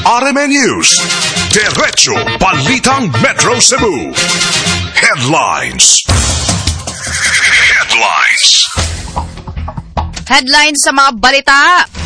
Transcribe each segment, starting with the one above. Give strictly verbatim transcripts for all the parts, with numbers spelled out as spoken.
R M N News. Diretso Balitang Metro Cebu. Headlines. Headlines. Headlines sa mga balita.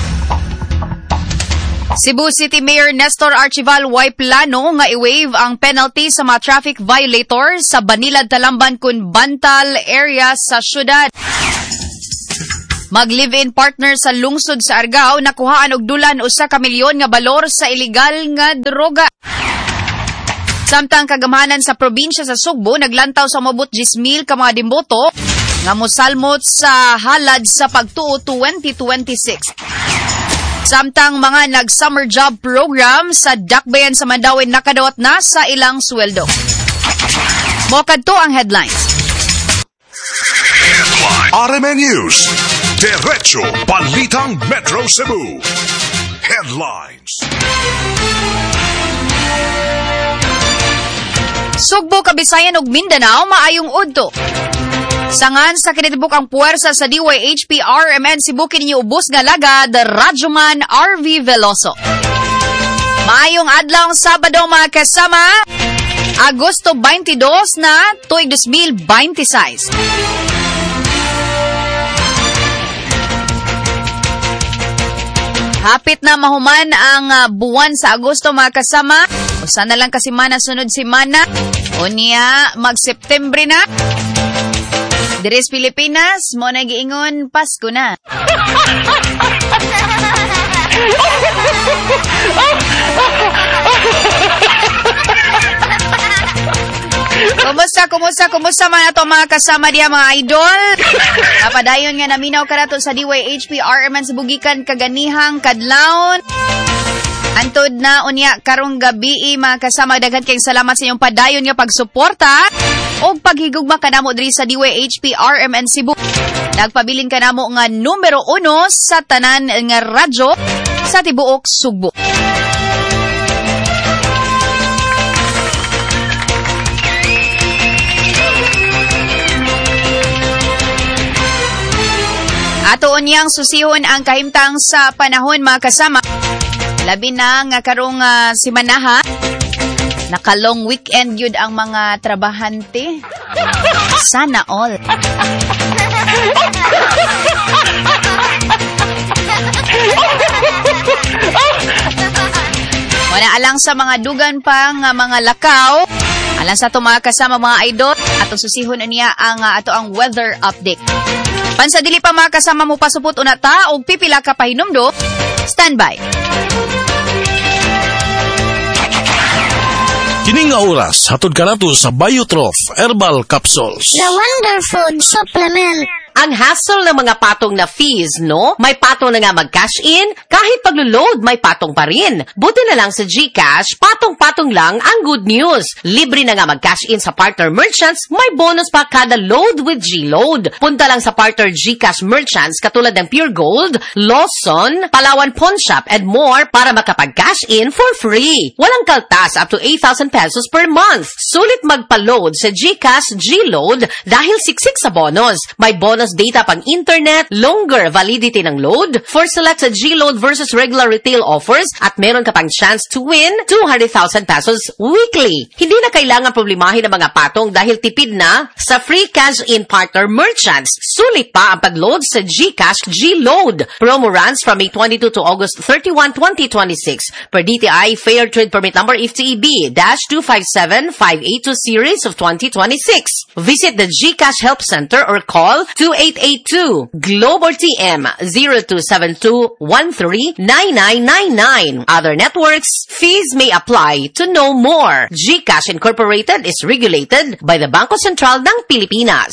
Cebu City Mayor Nestor Archival way plano nga i-waive ang penalty sa mga traffic violator sa Banilad, Talamban kun Bantal area sa syudad. Mag-live-in partner sa lungsod sa Argao nakuhaan og dulan usa ka milyon nga balor sa ilegal nga droga. Samtang kagamahanan sa probinsya sa Sugbo naglantaw sa mobot ten mil ka mga dimboto nga mosalmot sa halad sa pagtuo twenty twenty-six. Samtang mga nag-summer job program sa Dakbayan sa Mandaue nakadawat na sa ilang sweldo. Mokadto ang headlines. Headline. R M N News. Diretso Balitang Metro Cebu. Headlines. Sugbo, Kabisayan ug Mindanao maayong udto. Sangan sa kinitibuk ang puwersa sa D Y H P R M N Cebu kini ubos nga lagad Radyoman R V Veloso. Maayong adlaw Sabado mga kasama, Agosto twenty-two na tuig twenty twenty-six. Hapit na mahuman ang uh, buwan sa Agosto mga kasama. Usa na lang kasi mana sunod si mana. Unya mag-September na. Dires Pilipinas, mo na giingon Pasko na. Kumusta, kumusta, kumusta man ato mga kasama diya mga idol? Napadayon nga naminaw karato sa D Y H P R M N sa Bugikan kaganihang kadlawon. Antod na unya karong gabi mga kasama, daghan kayong salamat sa inyong padayon nga pagsuporta o paghigugma kanamo diri sa D Y H P R M N Cebu. Nagpabilin kanamo nga numero uno sa tanan nga radyo sa tibuok Sugbo. Ato unyang susihon ang kahimtang sa panahon mga kasama. Labi na nga karong uh, simanaha. Nakalong weekend yun ang mga trabahante. Sana all. Wala alang sa mga dugan pang uh, mga lakaw. Alang sa ito mga kasama mga idol. Ato susihon niya ang uh, ato ang weather update. Pansadili pa mga kasama mo pasupot unata o pipila ka pahinumdo. Standby. Kining nga oras, hatod ka nato sa Biotrof Herbal Capsules. The Wonder Food Supplement. Ang hassle ng mga patong na fees, no? May patong na nga mag-cash in, kahit paglo-load, may patong pa rin. Buti na lang sa GCash, patong-patong lang ang good news. Libre na nga mag-cash in sa partner merchants, may bonus pa kada load with G-Load. Punta lang sa partner GCash merchants katulad ng Pure Gold, Lawson, Palawan Pawn Shop, and more para makapag-cash in for free. Walang kaltas up to eight thousand pesos per month. Sulit magpa-load sa GCash G-Load dahil siksik sa bonus. May bonus data pang internet, longer validity ng load, for select sa G-Load versus regular retail offers, at meron ka pang chance to win two hundred thousand pesos weekly. Hindi na kailangan problemahin ng mga patong dahil tipid na sa free cash-in partner merchants. Sulit pa ang pag-load sa GCash G-Load. Promo runs from May twenty-two to August thirty-first, twenty twenty-six. Per D T I Fair Trade Permit Number F T E B two five seven five eight two series of twenty twenty-six. Visit the GCash Help Center or call two eight eight two Globe or T M zero two seven two one three nine nine nine nine. Other networks, fees may apply. To know more, GCash Incorporated is regulated by the Bangko Sentral ng Pilipinas.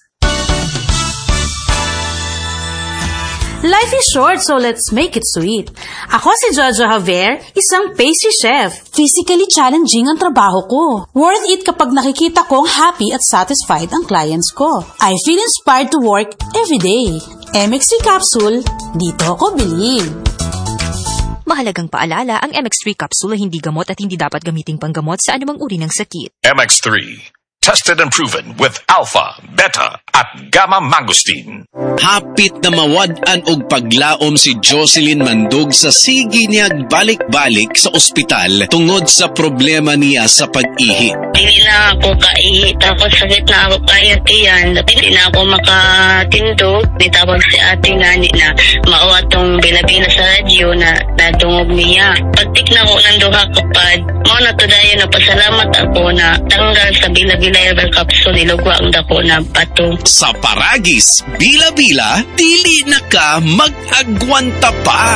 Life is short, so let's make it sweet. Ako si Jojo Javier, isang pastry chef. Physically challenging ang trabaho ko. Worth it kapag nakikita kong happy at satisfied ang clients ko. I feel inspired to work every day. M X three Capsule, dito ako bilib. Mahalagang paalala, ang M X three Capsule ay hindi gamot at hindi dapat gamiting panggamot sa anumang uri ng sakit. M X three. Tested and proven with alpha, beta, at gamma mangosteen. Hapit na mawad-an og paglaom si Jocelyn Mandog sa sige niyag balik-balik sa ospital tungod sa problema niya sa pag-ihi. Hindi na ako kaihi, tapos sakit na ako kaya tiyan. Hindi na ako makatindog. Nitawag si ate nga na mauwa tong bila-bila sa radyo na natungog niya. Pagtik na ko ng duha kapad, mo na to dayo na pasalamat ako na tanggal sa bila-bila herbal capsule, nilugwa ang dako na bato. Sa Paragis, bila-bila, dili na ka mag-agwanta pa.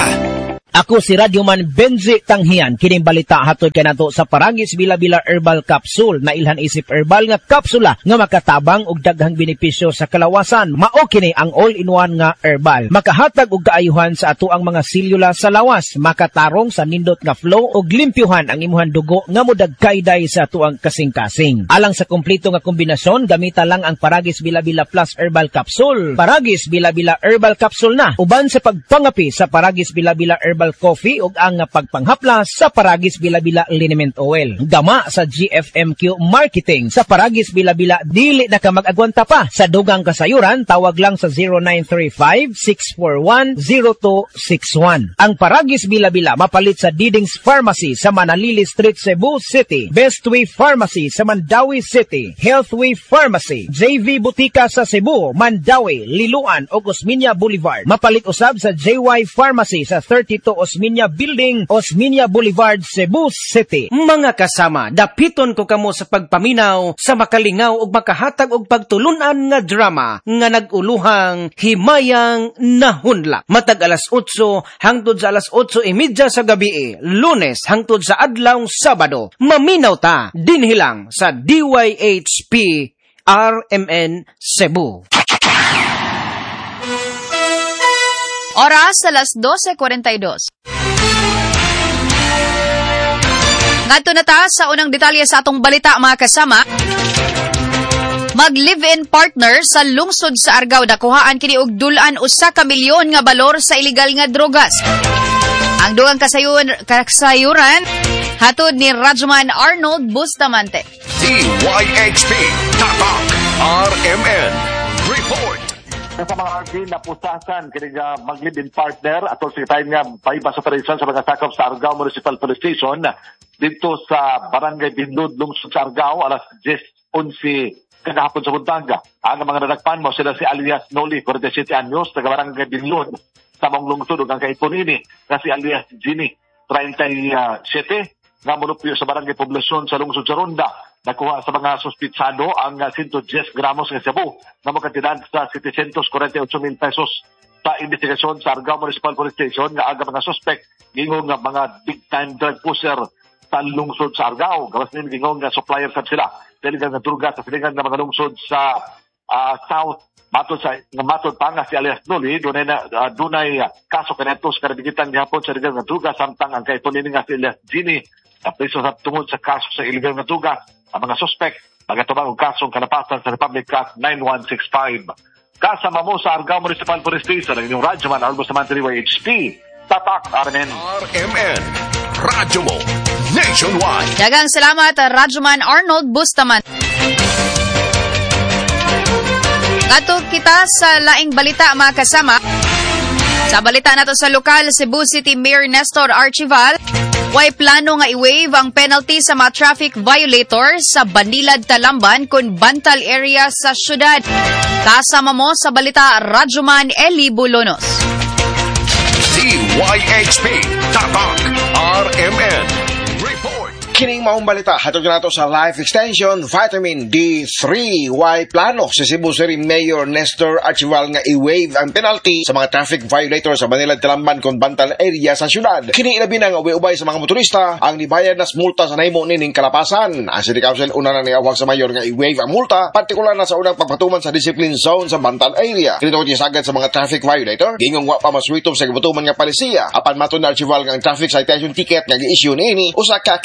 Ako si Radyoman Benzi Tanghian, kining balita hatod kay nato sa Paragis Bila-Bila Herbal Capsule na ilhan isip herbal nga kapsula nga makatabang og daghang benepisyo sa kalawasan. Mao kini ang all-in-one nga herbal. Makahatag og kaayuhan sa ato ang mga selula sa lawas, makatarong sa nindot nga flow og limpyuhan ang imuhang dugo nga modagkayday sa ato ang kasing-kasing. Alang sa kompleto nga kombinasyon, gamita lang ang Paragis Bila-Bila Plus Herbal Capsule. Paragis Bila-Bila Herbal Capsule na uban sa pagpangapi sa Paragis Bila-Bila Herbal Coffee ug ang pagpanghaplas sa Paragis Bila-Bila Liniment Oil. Gama sa G F M Q Marketing sa Paragis Bila-Bila, dili na ka mag-agwanta pa. Sa dugang kasayuran, tawag lang sa zero nine three five, six four one, zero two six one. Ang Paragis Bila-Bila mapalit sa Diding's Pharmacy sa Manalili Street, Cebu City, Bestway Pharmacy sa Mandawi City, Healthway Pharmacy, J V Butika sa Cebu, Mandawi, Liloan ug Osmeña Boulevard. Mapalit usab sa J Y Pharmacy sa thirty-two Osmeña Building, Osmeña Boulevard, Cebu City. Mga kasama, dapiton ko kamo sa pagpaminaw, sa makalingaw ug makahatag og pagtulunan nga drama nga naguluhang Himayang Nahunlak. Matag alas otso hangtod sa alas otso e media sa gabi, Lunes hangtod sa adlaw Sabado. Maminaw ta dinhi lang sa D Y H P R M N Cebu. Oras alas twelve forty-two. Ngadto na ta sa unang detalye sa atong balita, mga kasama. Mag-live-in partner sa lungsod sa Argao dakuhaan kini og dulan usa ka milyon nga balor sa illegal nga drogas. Ang dugang kasayuran, kasayuran hatod ni Radyoman Arnold Bustamante. D Y H P Tatak R M N Report. Sa mga R D na pusasan kini nga mag-live-in partner atol sa tayo nga paibas operation sa mga sakop sa Argao Municipal Police Station dito sa Barangay Bindud, lungsod sa Argao, alas ten eleven kagahapon sa Buntaga. Ang mga nadagpan mo sila si alias Noli, forty-seven anyos, taga Barangay Bindud, sa mong lungsod ug ang kaipon ini na si alias Ginny, thirty-seven, nga monopio sa Barangay Poblasyon sa lungsod sa Ronda. Nakuha sa mga suspitsado ang one hundred ten gramos ng sabu na makatidad sa seven hundred forty-eight mil pesos sa investigasyon sa Argao Municipal Police Station nga aga mga suspect gingong nga mga big-time drug pusher sa lungsod sa Argao. Gawas nila gingong nga supplier sa sila. Diligan nga druga sa siligan nga mga lungsod sa uh, South. Matod sa nga matod pa nga si alias Noli, dunay na uh, dunay uh, kaso kanetos karabigitan gihapon sa illegal nga druga samtang ang kaitunin nga si alias Ginny na preso sa tungod sa kaso sa illegal nga druga. Ang mga suspect magatubang og kasong kalapasan sa Republic Act nine one six five. Kasama mo sa Argao Municipal Police Station ang inyong Radyoman Arnold Bustamante D Y H P Tatak R M N R M N Radyo mo nationwide. Daghang salamat Radyoman Arnold Bustamante. Ato kita sa laing balita, mga kasama. Sa balita nato sa lokal, Cebu City Mayor Nestor Archival, way plano nga i-waive ang penalty sa mga traffic violators sa Banilad, Talamban kun Bantal area sa syudad. Kasama mo sa balita, Radyoman Eli Bulonos. D Y H P Tatak R M N Report. Kining maong balita, hatod na nato sa Life Extension Vitamin D three. Why plano si Cebu City Mayor Nestor Archival nga i-waive ang penalty sa mga traffic violators sa Banilad, Talamban kon Bantal area sa syudad. Kini ilabi na nga ubay sa mga motorista ang nibayad nas multa sa nahimo nining kalapasan. Ang City Council una na niawag sa mayor nga i-waive ang multa, partikular na sa unang pagpatuman sa discipline zone sa Bantal area. Kini tungod sagad sa mga traffic violator, gingong wa pa maswitong sa gibatuman nga palisiya. Apan matud na Archival nga ang traffic citation ticket nga gi-issue niini usa ka accountable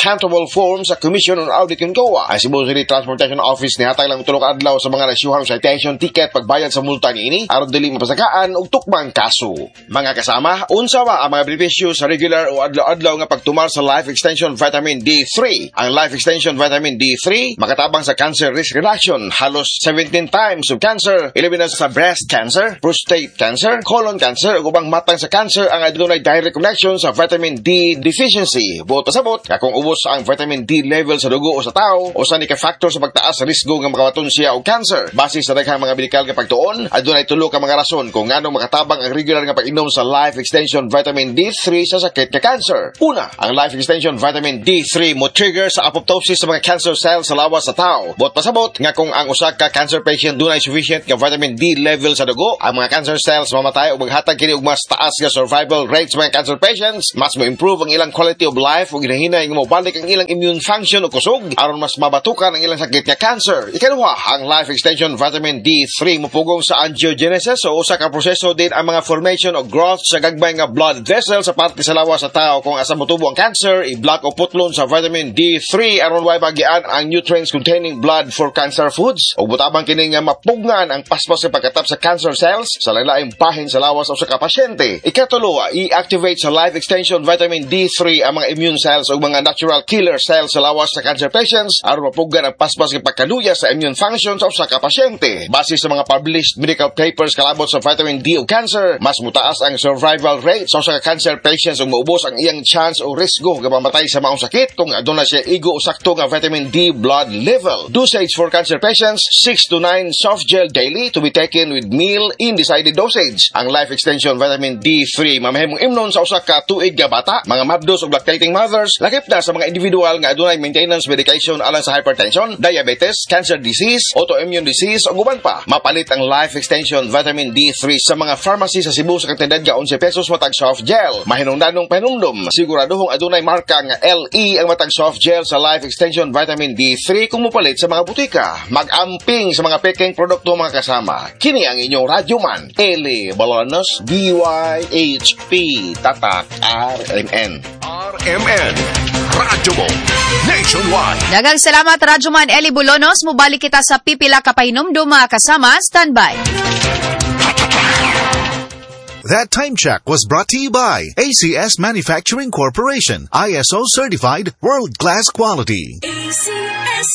approval form sa Commission on Audit and C O A. Ang Cebu City Transportation Office ni hatag lang tulong adlaw sa mga nasyuhang citation ticket pagbayad sa multa niini aron dili mapasakaan og tukmang kaso. Mga kasama, unsa ba ang mga benepisyo sa regular o adlaw-adlaw nga pagtumal sa Life Extension Vitamin D three? Ang Life Extension Vitamin D three makatabang sa cancer risk reduction, halos seventeen times of cancer, ilabi na sa breast cancer, prostate cancer, colon cancer ug ubang matang sa cancer ang adunay direct connection sa vitamin D deficiency. Buot pasabot kung ubos ang vitamin D level sa dugo o sa tao o sa ni ka factor sa pagtaas sa risgo nga makawaton siya og cancer. Base sa daghang mga medikal nga pagtuon, adunay tulo ka mga rason kung ngano makatabang ang regular nga pag-inom sa Life Extension Vitamin D three sa sakit nga cancer. Una, ang Life Extension Vitamin D three mo trigger sa apoptosis sa mga cancer cells sa lawas sa tao. Buot pasabot nga kung ang usa ka cancer patient dunay sufficient nga vitamin D level sa dugo, ang mga cancer cells mamatay ug maghatag kini og mas taas nga survival rate sa mga cancer patients, mas mo improve ang ilang quality of life ug hinahinay nga mobalik ang ilang immune function o kusog aron mas mabatukan ang ilang sakit nga cancer. Ikaduha, ang Life Extension Vitamin D three mopugong sa angiogenesis o usa ka proseso din ang mga formation o growth sa gagmay nga blood vessel sa parte sa lawas sa tao. Kung asa motubo ang cancer, i-block o putlon sa vitamin D three aron way bagian ang nutrients containing blood for cancer foods ug butabang kini nga mapugnan ang paspas sa pagkatap sa cancer cells sa lain-laing bahin sa lawas sa usa ka pasyente. Ikatulo, i-activate sa Life Extension Vitamin D three ang mga immune cells o mga natural killer cells sa lawas sa cancer patients aron mapugnan ang paspas nga pagkaluya sa immune function sa usa ka pasyente. Base sa mga published medical papers kalabot sa vitamin D o cancer, mas mutaas ang survival rate sa usa ka cancer patients ug maubos ang iyang chance o risgo nga mamatay sa maong sakit kung aduna siya igo o sakto nga vitamin D blood level. Dosage for cancer patients, six to nine soft gel daily to be taken with meal in decided dosage. Ang Life Extension Vitamin D three mamahimong imnon sa usa ka tuig nga bata, mga mabdos ug lactating mothers, lakip na sa mga individual nga adunay maintenance medication alang sa hypertension, diabetes, cancer disease, autoimmune disease ug uban pa. Mapalit ang Life Extension Vitamin D three sa mga pharmacy sa Cebu sa kantidad nga eleven pesos matag soft gel. Mahinungdanong panumdum, siguraduhong adunay marka nga L E ang matag soft gel sa Life Extension Vitamin D three kung mupalit sa mga butika. Mag-amping sa mga peking produkto mga kasama. Kini ang inyong radyoman, Eli Balonos, D Y H P, Tatak, R M N. R M N, Radyo Mo, Nationwide. Daghang salamat Radyoman Eli Bolonos, mubalik kita sa pipila ka pahinumdum mga kasama, standby. That time check was brought to you by A C S Manufacturing Corporation, I S O certified, world-class quality. A C S.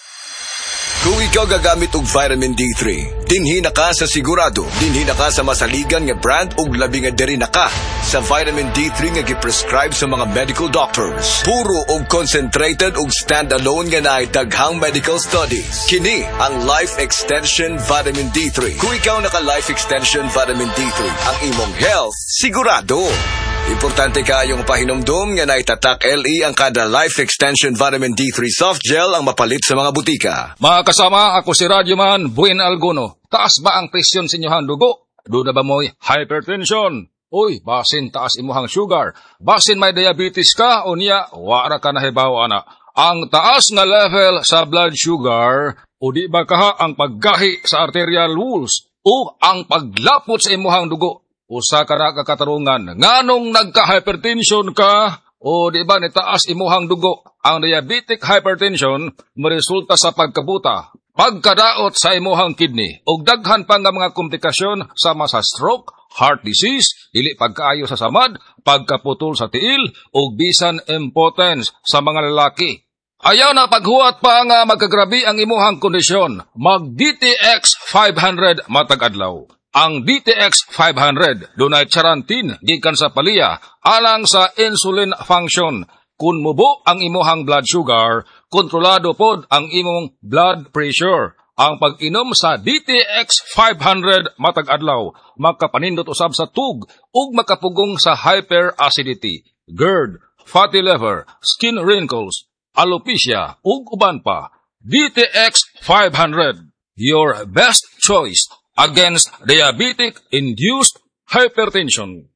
Kung ikaw gagamit og vitamin D three, dinhi na ka sa sigurado, dinhi na ka sa masaligan nga brand ug labi nga diri na ka sa vitamin D three nga gi-prescribe sa mga medical doctors. Puro og concentrated ug stand-alone nga naay daghang medical studies. Kini ang Life Extension Vitamin D three. Kung ikaw naka Life Extension Vitamin D three, ang imong health sigurado. Importante kayong pahinumdum nga naitatak L E ang kada Life Extension Vitamin D three Soft Gel ang mapalit sa mga butika. Mga kasama, ako si Radyoman Buen Alguno. Taas ba ang presyon sa inyong dugo? Doon na ba mo'y hypertension? Uy, basin taas imuhang sugar. Basin may diabetes ka o niya, wara ka nahibaw ana. Ang taas nga level sa blood sugar o di ba kaha ang paggahi sa arterial walls o ang paglapot sa imuhang dugo. Usa ka na kakatarungan, nganong nagka-hypertension ka o di ba nitaas imuhang dugo? Ang diabetic hypertension maresulta sa pagkabuta, pagkadaot sa imuhang kidney, ug daghan pa nga mga komplikasyon sama sa stroke, heart disease, dili pagkaayo sa samad, pagkaputol sa tiil, ug bisan impotence sa mga lalaki. Ayaw na paghuwat pa nga magkagrabi ang imuhang kondisyon, mag-D T X five hundred matag adlaw. Ang D T X five hundred dunay charantin gikan sa palya alang sa insulin function. Kung mubo ang imuhang blood sugar, kontrolado pod ang imong blood pressure. Ang pag-inom sa D T X five hundred matag adlaw makapanindot usab sa tug ug makapugong sa hyperacidity, GERD, fatty liver, skin wrinkles, alopecia ug uban pa. D T X five hundred, your best choice against diabetic-induced hypertension.